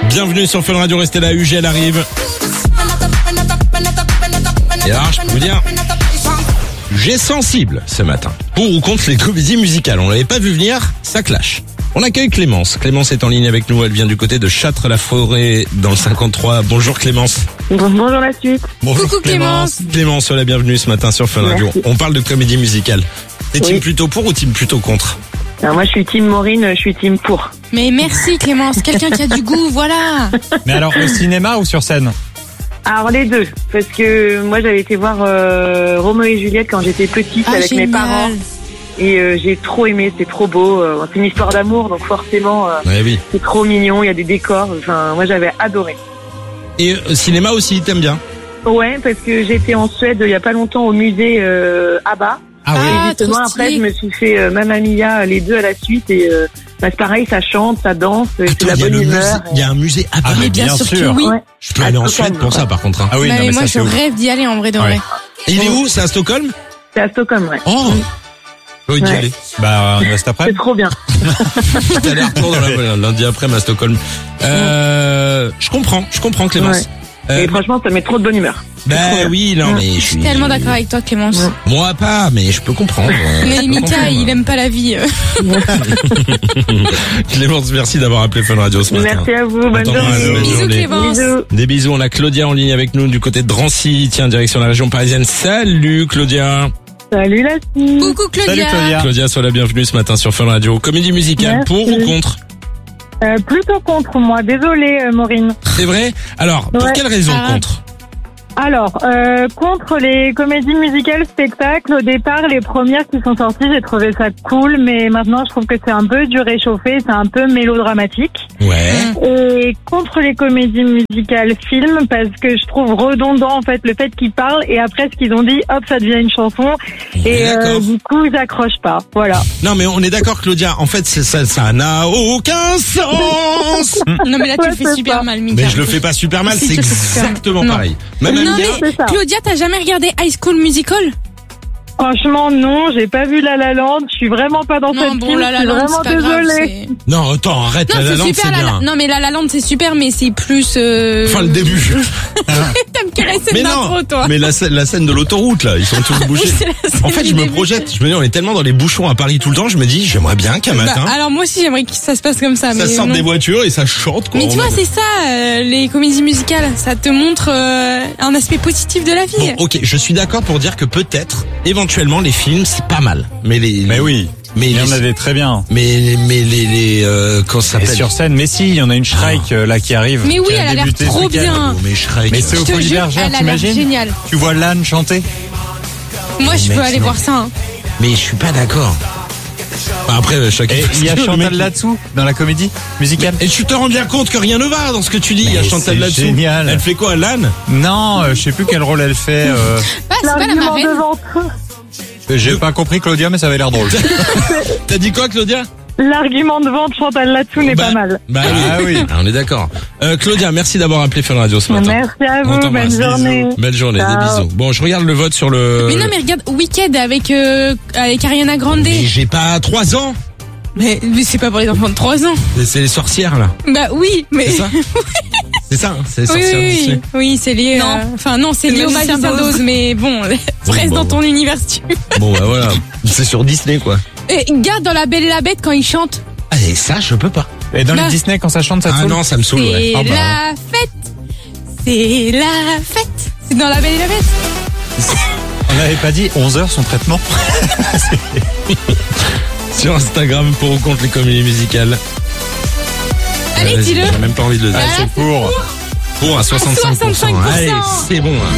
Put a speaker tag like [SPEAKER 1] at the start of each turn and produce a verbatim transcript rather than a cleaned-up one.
[SPEAKER 1] Bienvenue sur Fun Radio, restez là, U G elle arrive. Et alors, je peux vous dire, j'ai sensible ce matin. Pour ou contre les comédies musicales, on l'avait pas vu venir, ça clash. On accueille Clémence. Clémence est en ligne avec nous, elle vient du côté de Châtres-la-Forêt dans le cinquante-trois. Bonjour Clémence.
[SPEAKER 2] Bonjour la suite.
[SPEAKER 1] Bonjour
[SPEAKER 3] Coucou Clémence.
[SPEAKER 1] Clémence, sois la bienvenue ce matin sur Fun Radio.
[SPEAKER 2] Merci.
[SPEAKER 1] On parle de comédie musicale. T'es
[SPEAKER 2] Oui.
[SPEAKER 1] team plutôt pour ou team plutôt contre?
[SPEAKER 2] Alors moi je suis team Maureen, je suis team pour.
[SPEAKER 3] Mais merci Clémence, quelqu'un qui a du goût, voilà.
[SPEAKER 4] Mais alors au cinéma ou sur scène?
[SPEAKER 2] Alors les deux, parce que moi j'avais été voir euh, Roméo et Juliette quand j'étais petite
[SPEAKER 3] Ah,
[SPEAKER 2] avec mes
[SPEAKER 3] génial.
[SPEAKER 2] parents. Et euh, j'ai trop aimé, c'est trop beau. Euh, c'est une histoire d'amour, donc forcément euh,
[SPEAKER 1] Ouais, oui.
[SPEAKER 2] c'est trop mignon, il y a des décors. Enfin moi j'avais adoré.
[SPEAKER 1] Et euh, cinéma aussi, t'aimes bien?
[SPEAKER 2] Ouais, parce que j'étais en Suède il y a pas longtemps au musée euh, ABBA.
[SPEAKER 4] Ah oui.
[SPEAKER 3] Ah,
[SPEAKER 2] Et justement
[SPEAKER 3] trop
[SPEAKER 2] après
[SPEAKER 3] stylé.
[SPEAKER 2] je me suis fait euh, Mamma Mia les deux à la suite et euh, bah, c'est pareil, ça chante, ça danse, c'est
[SPEAKER 1] Attends,
[SPEAKER 2] la
[SPEAKER 1] il y a
[SPEAKER 2] bonne
[SPEAKER 1] le musée,
[SPEAKER 2] humeur.
[SPEAKER 1] il y a un musée à
[SPEAKER 4] Ah,
[SPEAKER 1] Paris.
[SPEAKER 3] Mais bien,
[SPEAKER 4] bien
[SPEAKER 3] sûr,
[SPEAKER 4] sûr.
[SPEAKER 3] que oui.
[SPEAKER 2] Ouais.
[SPEAKER 1] Je peux aller en
[SPEAKER 2] À
[SPEAKER 1] Suède
[SPEAKER 2] Stockholm,
[SPEAKER 1] pour ça
[SPEAKER 2] ouais.
[SPEAKER 1] par contre. Hein.
[SPEAKER 4] Ah oui,
[SPEAKER 3] Bah,
[SPEAKER 4] non, mais
[SPEAKER 3] moi
[SPEAKER 4] ça
[SPEAKER 3] je
[SPEAKER 4] c'est ouf.
[SPEAKER 3] rêve d'y aller en vrai de vrai.
[SPEAKER 4] Ouais.
[SPEAKER 1] Et il est où? C'est à Stockholm?
[SPEAKER 2] C'est à Stockholm, ouais.
[SPEAKER 1] Oh, j'ai envie d'y
[SPEAKER 2] Ouais.
[SPEAKER 1] aller.
[SPEAKER 4] Bah on reste après.
[SPEAKER 2] C'est trop bien.
[SPEAKER 1] T'as l'air retour dans la lundi après à Stockholm. Euh, je comprends, je comprends Clémence. Euh,
[SPEAKER 2] Et franchement, ça met trop de bonne humeur.
[SPEAKER 1] bah oui, non mais je
[SPEAKER 3] Je
[SPEAKER 1] suis
[SPEAKER 3] suis tellement d'accord avec toi Clémence.
[SPEAKER 2] Ouais.
[SPEAKER 1] Moi pas, mais je peux comprendre. euh, je
[SPEAKER 3] Mais
[SPEAKER 1] peux
[SPEAKER 3] Mika,
[SPEAKER 1] comprendre.
[SPEAKER 3] il aime pas la vie.
[SPEAKER 1] Clémence, merci d'avoir appelé Fun Radio ce matin.
[SPEAKER 2] Merci à vous, bonne
[SPEAKER 1] On t'embrasse,
[SPEAKER 2] journée.
[SPEAKER 1] bonne
[SPEAKER 3] Bisous
[SPEAKER 1] journée.
[SPEAKER 3] Clémence.
[SPEAKER 2] Bisous.
[SPEAKER 1] Des bisous, on a Claudia en ligne avec nous du côté de Drancy, tiens, direction la région parisienne. Salut Claudia.
[SPEAKER 2] Salut la fille.
[SPEAKER 3] Coucou Claudia.
[SPEAKER 4] Salut Claudia.
[SPEAKER 1] Claudia, sois la bienvenue ce matin sur Fun Radio. Comédie musicale,
[SPEAKER 2] Merci.
[SPEAKER 1] pour ou contre?
[SPEAKER 2] Euh, plutôt contre moi, désolée euh, Maureen.
[SPEAKER 1] C'est vrai? Alors, pour
[SPEAKER 2] Ouais.
[SPEAKER 1] quelle raison
[SPEAKER 3] Ah.
[SPEAKER 1] contre?
[SPEAKER 2] Alors, euh, contre les comédies musicales spectacles, au départ, les premières qui sont sorties, j'ai trouvé ça cool, mais maintenant je trouve que c'est un peu du réchauffé, c'est un peu mélodramatique.
[SPEAKER 1] Ouais.
[SPEAKER 2] Et contre les comédies musicales films, parce que je trouve redondant en fait le fait qu'ils parlent et après ce qu'ils ont dit, hop, ça devient une chanson.
[SPEAKER 1] Ouais,
[SPEAKER 2] Et euh,
[SPEAKER 1] d'accord.
[SPEAKER 2] du coup, j'accroche pas. Voilà.
[SPEAKER 1] Non mais on est d'accord Claudia, en fait c'est ça, ça n'a aucun sens.
[SPEAKER 3] Non mais là tu
[SPEAKER 2] Ouais,
[SPEAKER 3] le fais
[SPEAKER 2] c'est
[SPEAKER 3] super
[SPEAKER 2] ça.
[SPEAKER 3] mal Mika.
[SPEAKER 1] Mais je le fais pas super mal,
[SPEAKER 3] Si,
[SPEAKER 1] c'est
[SPEAKER 3] tu le fais super mal.
[SPEAKER 1] exactement
[SPEAKER 3] Non.
[SPEAKER 1] pareil. Même
[SPEAKER 3] Non
[SPEAKER 1] Amia,
[SPEAKER 3] mais
[SPEAKER 2] c'est ça.
[SPEAKER 3] Claudia, t'as jamais regardé High School Musical?
[SPEAKER 2] Franchement, non, j'ai pas vu La La Land, je suis vraiment pas dans
[SPEAKER 3] Non
[SPEAKER 2] cette
[SPEAKER 3] bon
[SPEAKER 2] film,
[SPEAKER 3] La
[SPEAKER 2] je
[SPEAKER 3] La
[SPEAKER 2] suis
[SPEAKER 3] Land
[SPEAKER 2] vraiment
[SPEAKER 3] c'est pas grave.
[SPEAKER 2] désolée.
[SPEAKER 3] c'est-
[SPEAKER 1] non attends, arrête,
[SPEAKER 3] Non
[SPEAKER 1] La La
[SPEAKER 3] c'est
[SPEAKER 1] Land
[SPEAKER 3] super
[SPEAKER 1] c'est
[SPEAKER 3] La
[SPEAKER 1] bien.
[SPEAKER 3] La... Non mais La La Land c'est super mais c'est plus. Euh...
[SPEAKER 1] Enfin le début.
[SPEAKER 3] T'aimes que la scène
[SPEAKER 1] Mais
[SPEAKER 3] d'intro
[SPEAKER 1] non,
[SPEAKER 3] toi.
[SPEAKER 1] mais la, scène- la scène de l'autoroute là, ils sont tous
[SPEAKER 3] Oui,
[SPEAKER 1] bouchés.
[SPEAKER 3] c'est la scène
[SPEAKER 1] En fait,
[SPEAKER 3] du
[SPEAKER 1] je me
[SPEAKER 3] début.
[SPEAKER 1] projette, je me dis on est tellement dans les bouchons à Paris tout le temps, je me dis j'aimerais bien qu'un
[SPEAKER 3] Bah,
[SPEAKER 1] matin
[SPEAKER 3] alors moi aussi j'aimerais que ça se passe comme ça.
[SPEAKER 1] ça
[SPEAKER 3] mais
[SPEAKER 1] sorte
[SPEAKER 3] non.
[SPEAKER 1] des voitures et ça chante quoi.
[SPEAKER 3] Mais tu
[SPEAKER 1] On
[SPEAKER 3] vois,
[SPEAKER 1] a-
[SPEAKER 3] c'est ça, euh, les comédies musicales, ça te montre euh, un aspect positif de la vie.
[SPEAKER 1] Bon, ok, je suis d'accord pour dire que peut-être, éventuellement, les films c'est pas mal, mais les.
[SPEAKER 4] Mais oui.
[SPEAKER 1] Mais
[SPEAKER 4] Il y en
[SPEAKER 1] les-
[SPEAKER 4] a des très bien.
[SPEAKER 1] Mais mais les les euh, comment ça
[SPEAKER 4] Et
[SPEAKER 1] s'appelle?
[SPEAKER 4] sur scène, mais si, il y en a une Shrek euh, là qui arrive.
[SPEAKER 3] Mais oui,
[SPEAKER 4] qui
[SPEAKER 3] elle a l'air
[SPEAKER 4] débuté ce
[SPEAKER 3] trop
[SPEAKER 4] week-end.
[SPEAKER 3] bien.
[SPEAKER 1] Oh, mais Shrek.
[SPEAKER 4] Mais c'est
[SPEAKER 3] Je
[SPEAKER 4] au
[SPEAKER 3] te
[SPEAKER 4] Folies
[SPEAKER 3] jure,
[SPEAKER 4] Bergère,
[SPEAKER 3] elle a l'air
[SPEAKER 4] t'imagines?
[SPEAKER 3] géniale.
[SPEAKER 4] Tu vois l'âne chanter?
[SPEAKER 3] Moi, je
[SPEAKER 1] mec,
[SPEAKER 3] peux aller
[SPEAKER 1] non.
[SPEAKER 3] voir ça. hein.
[SPEAKER 1] Mais je suis pas d'accord. Bah, après chacun.
[SPEAKER 4] Et
[SPEAKER 1] fait ce
[SPEAKER 4] il y a
[SPEAKER 1] qu'il veut, le
[SPEAKER 4] Chantal
[SPEAKER 1] mec.
[SPEAKER 4] là-dessous dans la comédie musicale?
[SPEAKER 1] Et tu te rends bien compte que rien ne va dans ce que tu dis. Il y a
[SPEAKER 4] Mais
[SPEAKER 1] Chantal
[SPEAKER 4] c'est
[SPEAKER 1] là-dessous.
[SPEAKER 4] génial.
[SPEAKER 1] Elle fait quoi, l'âne?
[SPEAKER 4] Non, euh, je sais plus quel rôle elle fait. euh,
[SPEAKER 3] Bah, c'est pas la
[SPEAKER 2] L'argument
[SPEAKER 3] marraine.
[SPEAKER 2] de vente.
[SPEAKER 4] J'ai pas compris Claudia, mais ça avait l'air drôle.
[SPEAKER 1] T'as dit quoi, Claudia?
[SPEAKER 2] L'argument de vente Chantal là-dessous n'est
[SPEAKER 1] Bah,
[SPEAKER 2] pas mal.
[SPEAKER 1] Bah
[SPEAKER 4] Ah oui.
[SPEAKER 1] Ah, on est d'accord. Euh, Claudia, merci d'avoir appelé Fun Radio ce matin.
[SPEAKER 2] Merci à
[SPEAKER 1] On
[SPEAKER 2] vous,
[SPEAKER 1] t'embrasse.
[SPEAKER 2] bonne journée.
[SPEAKER 1] Bisous. Belle journée,
[SPEAKER 2] Ciao.
[SPEAKER 1] des bisous. Bon, je regarde le vote sur le.
[SPEAKER 3] Mais non, mais regarde, Wicked avec, euh, avec Ariana Grande.
[SPEAKER 1] Mais j'ai pas trois ans.
[SPEAKER 3] Mais, mais c'est pas pour les enfants de trois ans.
[SPEAKER 1] C'est- C'est les sorcières là.
[SPEAKER 3] Bah oui, mais.
[SPEAKER 1] C'est ça? C'est ça, hein, c'est les
[SPEAKER 3] Oui,
[SPEAKER 1] sorcières
[SPEAKER 3] oui,
[SPEAKER 1] Disney.
[SPEAKER 3] oui, oui, c'est lié.
[SPEAKER 5] Non.
[SPEAKER 3] euh, Enfin, non, c'est
[SPEAKER 5] Le
[SPEAKER 3] lié au
[SPEAKER 5] magicien
[SPEAKER 3] magicien
[SPEAKER 5] d'Oz.
[SPEAKER 3] d'Oz, mais bon, reste
[SPEAKER 1] bon,
[SPEAKER 3] dans
[SPEAKER 1] bon.
[SPEAKER 3] ton univers si tu veux.
[SPEAKER 1] Bon bah voilà, c'est sur Disney quoi.
[SPEAKER 3] Et garde dans La Belle et la Bête quand ils chantent.
[SPEAKER 1] Ah et ça je peux pas.
[SPEAKER 4] Et dans
[SPEAKER 3] Bah.
[SPEAKER 4] le Disney, quand ça chante, ça te
[SPEAKER 1] Ah
[SPEAKER 4] saoule?
[SPEAKER 1] non, ça me saoule.
[SPEAKER 3] C'est
[SPEAKER 1] Ouais. Ah, bah,
[SPEAKER 3] la fête. C'est la fête. C'est dans La Belle et la Bête.
[SPEAKER 4] On n'avait pas dit onze heures son traitement?
[SPEAKER 1] Sur Instagram pour ou contre les comédies musicales.
[SPEAKER 3] Allez,
[SPEAKER 1] Vas-y,
[SPEAKER 3] dis-le.
[SPEAKER 1] J'ai même pas envie de le dire.
[SPEAKER 3] Ah,
[SPEAKER 4] C'est pour.
[SPEAKER 1] Pour à soixante-cinq pour cent.
[SPEAKER 3] soixante-cinq pour cent.
[SPEAKER 1] Allez, c'est bon. Hein.